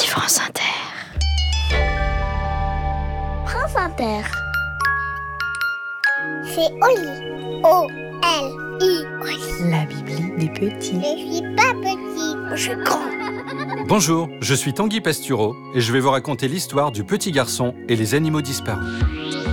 France Inter. France Inter. C'est Oli. O-L-I. Oli. La Bibli des petits. Je suis pas petit, je suis grand. Bonjour, je suis Tanguy Pastureau et je vais vous raconter l'histoire du petit garçon et les animaux disparus.